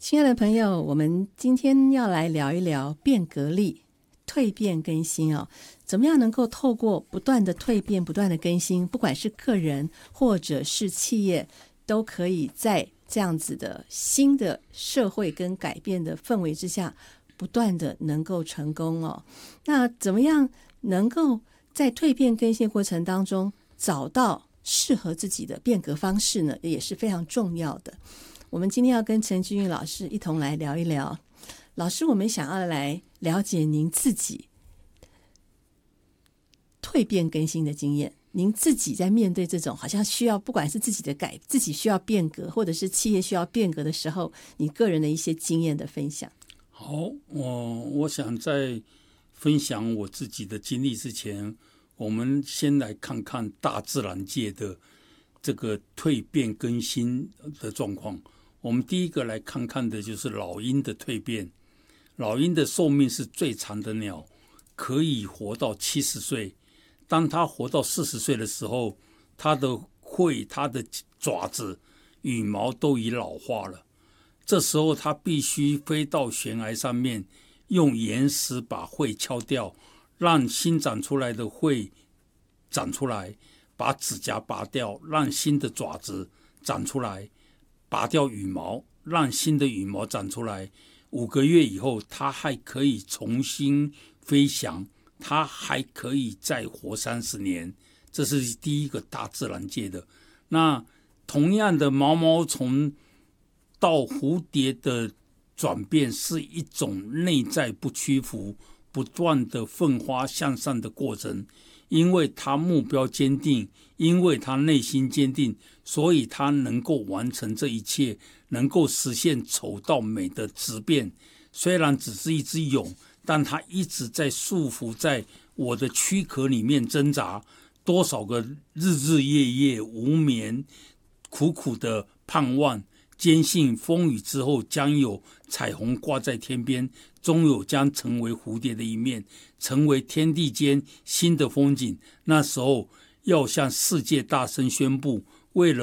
亲爱的朋友，我们今天要来聊一聊变革力、蜕变更新哦。怎么样能够透过不断的蜕变、不断的更新，不管是个人或者是企业，都可以在这样子的新的社会跟改变的氛围之下，不断的能够成功哦。那怎么样能够在蜕变更新过程当中找到适合自己的变革方式呢？也是非常重要的。我们今天要跟陈君玉老师一同来聊一聊。老师，我们想要来了解您自己蜕变更新的经验，您自己在面对这种好像需要不管是自己需要变革，或者是企业需要变革的时候，你个人的一些经验的分享。 好，我想在分享我自己的经历之前，我们先来看看大自然界的这个蜕变更新的状况。我们第一个来看看的就是老鹰的蜕变。老鹰的寿命是最长的鸟，可以活到70岁。当它活到40岁的时候，它的喙、它的爪子、羽毛都已老化了。这时候它必须飞到悬崖上面，用岩石把喙敲掉，让新长出来的喙长出来，把指甲拔掉，让新的爪子长出来，拔掉羽毛，让新的羽毛长出来。5个月以后，它还可以重新飞翔，它还可以再活30年。这是第一个大自然界的。那同样的，毛毛虫到蝴蝶的转变是一种内在不屈服、不断的奋发向上的过程。因为他目标坚定，因为他内心坚定，所以他能够完成这一切，能够实现丑到美的质变。虽然只是一只蛹，但他一直在束缚在我的躯壳里面挣扎，多少个日日夜夜无眠，苦苦的盼望，坚信风雨之后将有彩虹挂在天边，终有将成为蝴蝶的一面，成为天地间新的风景。那时候要向世界大声宣布，为了